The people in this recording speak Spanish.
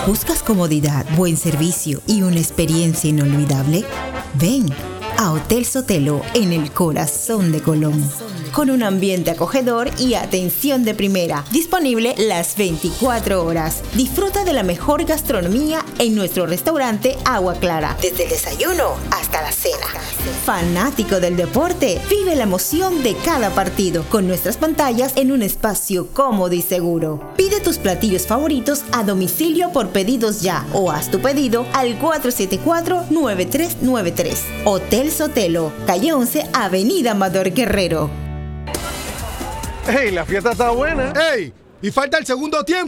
¿Buscas comodidad, buen servicio y una experiencia inolvidable? Ven a Hotel Sotelo en el corazón de Colón, con un ambiente acogedor y atención de primera, disponible las 24 horas. Disfruta de la mejor gastronomía en nuestro restaurante Agua Clara, desde el desayuno hasta la cena. Fanático del deporte, vive la emoción de cada partido con nuestras pantallas en un espacio cómodo y seguro. Pide tus platillos favoritos a domicilio por pedidos ya o haz tu pedido al 474-9393. Hotel Sotelo, calle 11, Avenida Amador Guerrero. ¡Ey, la fiesta está buena! ¡Ey! Y falta el segundo tiempo.